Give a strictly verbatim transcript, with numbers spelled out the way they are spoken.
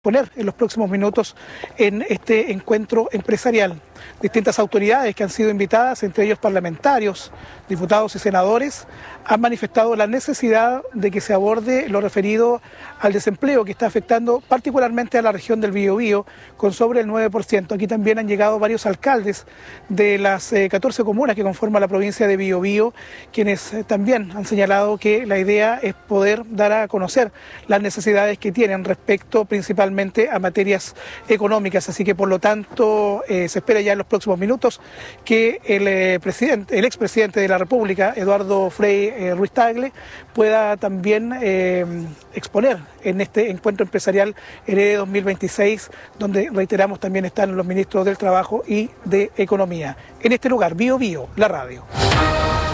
poner en los próximos minutos en este encuentro empresarial. Distintas autoridades que han sido invitadas, entre ellos parlamentarios, diputados y senadores, han manifestado la necesidad de que se aborde lo referido al desempleo que está afectando particularmente a la región del Biobío con sobre el nueve por ciento. Aquí también han llegado varios alcaldes de las eh, catorce comunas que conforman la provincia de Biobío, quienes eh, también han señalado que la idea es poder dar a conocer las necesidades que tienen respecto principalmente a materias económicas. Así que por lo tanto eh, se espera ya en los próximos minutos que el eh, presidente, el expresidente de la República, Eduardo Frei eh, Ruiz Tagle, pueda también eh, exponer en este encuentro empresarial E R E dos mil veintiséis, donde reiteramos también están los ministros del Trabajo y de Economía. En este lugar, Biobío, la radio.